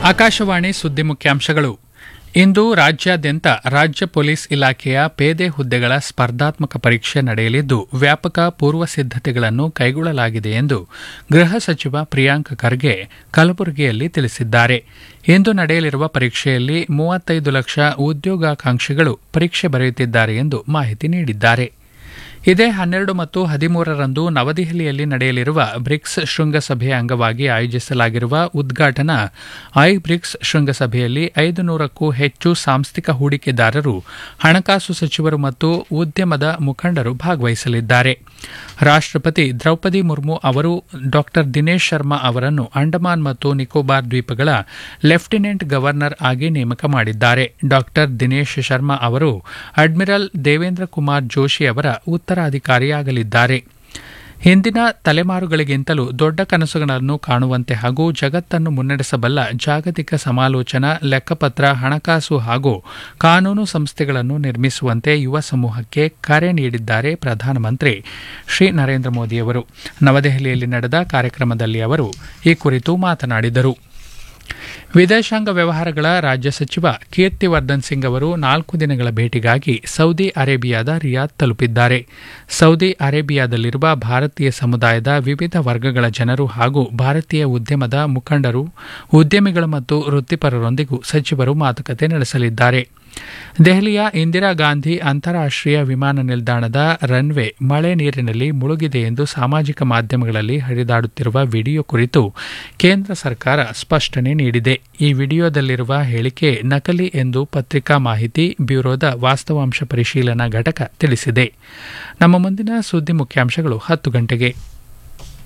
ಆಕಾಶವಾಣಿ ಸುದ್ದಿ ಮುಖ್ಯಾಂಶಗಳು. ಇಂದು ರಾಜ್ಯಾದ್ಯಂತ ರಾಜ್ಯ ಪೊಲೀಸ್ ಇಲಾಖೆಯ ಪೇದೆ ಹುದ್ದೆಗಳ ಸ್ಪರ್ಧಾತ್ಮಕ ಪರೀಕ್ಷೆ ನಡೆಯಲಿದ್ದು, ವ್ಯಾಪಕ ಪೂರ್ವ ಸಿದ್ದತೆಗಳನ್ನು ಕೈಗೊಳ್ಳಲಾಗಿದೆ ಎಂದು ಗೃಹ ಸಚಿವ ಪ್ರಿಯಾಂಕ್ ಖರ್ಗೆ ಕಲಬುರಗಿಯಲ್ಲಿ ತಿಳಿಸಿದ್ದಾರೆ. ಇಂದು ನಡೆಯಲಿರುವ ಪರೀಕ್ಷೆಯಲ್ಲಿ 35 ಲಕ್ಷ ಉದ್ಯೋಗಾಕಾಂಕ್ಷಿಗಳು ಪರೀಕ್ಷೆ ಬರೆಯುತ್ತಿದ್ದಾರೆ ಎಂದು ಮಾಹಿತಿ ನೀಡಿದ್ದಾರೆ. ಇದೇ 12 ಮತ್ತು 13ರಂದು ನವದೆಹಲಿಯಲ್ಲಿ ನಡೆಯಲಿರುವ ಬ್ರಿಕ್ಸ್ ಶೃಂಗಸಭೆಯ ಅಂಗವಾಗಿ ಆಯೋಜಿಸಲಾಗಿರುವ ಉದ್ಘಾಟನಾ ಬ್ರಿಕ್ಸ್ ಶೃಂಗಸಭೆಯಲ್ಲಿ 500ಕ್ಕೂ ಹೆಚ್ಚು ಸಾಂಸ್ಥಿಕ ಹೂಡಿಕೆದಾರರು, ಹಣಕಾಸು ಸಚಿವರು ಮತ್ತು ಉದ್ಯಮದ ಮುಖಂಡರು ಭಾಗವಹಿಸಲಿದ್ದಾರೆ. ರಾಷ್ಟ್ರಪತಿ ದ್ರೌಪದಿ ಮುರ್ಮು ಅವರು ಡಾ ದಿನೇಶ್ ಶರ್ಮಾ ಅವರನ್ನು ಅಂಡಮಾನ್ ಮತ್ತು ನಿಕೋಬಾರ್ ದ್ವೀಪಗಳ ಲೆಫ್ಟಿನೆಂಟ್ ಗವರ್ನರ್ ಆಗಿ ನೇಮಕ ಮಾಡಿದ್ದಾರೆ. ಡಾ ದಿನೇಶ್ ಶರ್ಮಾ ಅವರು ಅಡ್ಮಿರಲ್ ದೇವೇಂದ್ರ ಕುಮಾರ್ ಜೋಶಿ ಅವರ ಉತ್ತರಾಧಿಕಾರಿಯಾಗಲಿದ್ದಾರೆ. ಹಿಂದಿನ ತಲೆಮಾರುಗಳಿಗಿಂತಲೂ ದೊಡ್ಡ ಕನಸುಗಳನ್ನು ಕಾಣುವಂತೆ ಹಾಗೂ ಜಗತ್ತನ್ನು ಮುನ್ನಡೆಸಬಲ್ಲ ಜಾಗತಿಕ ಸಮಾಲೋಚನಾ, ಲೆಕ್ಕಪತ್ರ, ಹಣಕಾಸು ಹಾಗೂ ಕಾನೂನು ಸಂಸ್ಥೆಗಳನ್ನು ನಿರ್ಮಿಸುವಂತೆ ಯುವ ಸಮೂಹಕ್ಕೆ ಕರೆ ನೀಡಿದ್ದಾರೆ ಪ್ರಧಾನಮಂತ್ರಿ ಶ್ರೀ ನರೇಂದ್ರ ಮೋದಿಯವರು. ನವದೆಹಲಿಯಲ್ಲಿ ನಡೆದ ಕಾರ್ಯಕ್ರಮದಲ್ಲಿ ಅವರು ಈ ಕುರಿತು ಮಾತನಾಡಿದರು. ವಿದೇಶಾಂಗ ವ್ಯವಹಾರಗಳ ರಾಜ್ಯ ಸಚಿವ ಕೀರ್ತಿವರ್ಧನ್ ಸಿಂಗ್ ಅವರು 4 ದಿನಗಳ ಭೇಟಿಗಾಗಿ ಸೌದಿ ಅರೇಬಿಯಾದ ರಿಯಾದ್ ತಲುಪಿದ್ದಾರೆ. ಸೌದಿ ಅರೇಬಿಯಾದಲ್ಲಿರುವ ಭಾರತೀಯ ಸಮುದಾಯದ ವಿವಿಧ ವರ್ಗಗಳ ಜನರು ಹಾಗೂ ಭಾರತೀಯ ಉದ್ಯಮದ ಮುಖಂಡರು, ಉದ್ಯಮಿಗಳು ಮತ್ತು ವೃತ್ತಿಪರರೊಂದಿಗೂ ಸಚಿವರು ಮಾತುಕತೆ ನಡೆಸಲಿದ್ದಾರೆ. ದೆಹಲಿಯ ಇಂದಿರಾ ಗಾಂಧಿ ಅಂತಾರಾಷ್ಟೀಯ ವಿಮಾನ ನಿಲ್ದಾಣದ ರನ್ವೇ ಮಳೆ ನೀರಿನಲ್ಲಿ ಮುಳುಗಿದೆ ಎಂದು ಸಾಮಾಜಿಕ ಮಾಧ್ಯಮಗಳಲ್ಲಿ ಹರಿದಾಡುತ್ತಿರುವ ವಿಡಿಯೋ ಕುರಿತು ಕೇಂದ್ರ ಸರ್ಕಾರ ಸ್ಪಷ್ಟನೆ ನೀಡಿದೆ. ಈ ವಿಡಿಯೋದಲ್ಲಿರುವ ಹೇಳಿಕೆ ನಕಲಿ ಎಂದು ಪತ್ರಿಕಾ ಮಾಹಿತಿ ಬ್ಯೂರೋದ ವಾಸ್ತವಾಂಶ ಪರಿಶೀಲನಾ ಘಟಕ ತಿಳಿಸಿದೆ. ನಮ್ಮ ಮುಂದಿನ ಸುದ್ದಿ ಮುಖ್ಯಾಂಶಗಳು 10 ಗಂಟೆಗೆ.